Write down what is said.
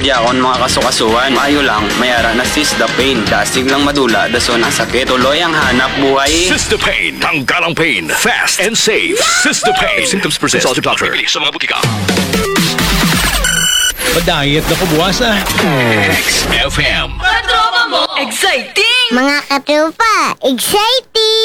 Adya kon mga kasukasuan, maayo lang, mayara na sis the pain. Dasig lang madula, dason ang sakit, tuloy ang hanap buhay. Cystopain, tanggal ang pain, fast and safe. Cystopain. If symptoms persist, consult your doctor. Bibili sa mga butika. Padayat na ko buwas ah. XFM. Katropa mo, exciting! Mga katropa, exciting!